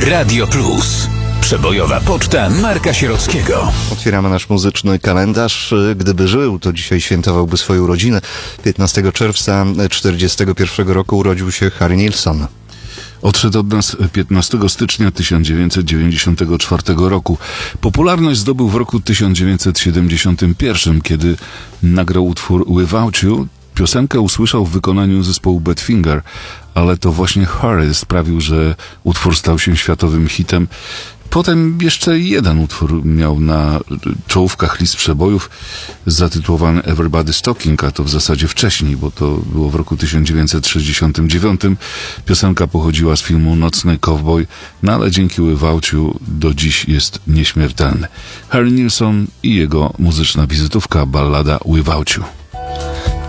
Radio Plus. Przebojowa poczta Marka Sierockiego. Otwieramy nasz muzyczny kalendarz. Gdyby żył, to dzisiaj świętowałby swoją urodzinę. 15 czerwca 1941 roku urodził się Harry Nilsson. Odszedł od nas 15 stycznia 1994 roku. Popularność zdobył w roku 1971, kiedy nagrał utwór Without You. Piosenkę usłyszał w wykonaniu zespołu Badfinger, ale to właśnie Harry sprawił, że utwór stał się światowym hitem. Potem jeszcze jeden utwór miał na czołówkach list przebojów zatytułowany Everybody's Talking, a to w zasadzie wcześniej, bo to było w roku 1969. Piosenka pochodziła z filmu Nocny Cowboy, no ale dzięki Without You do dziś jest nieśmiertelny. Harry Nilsson i jego muzyczna wizytówka, ballada Without You.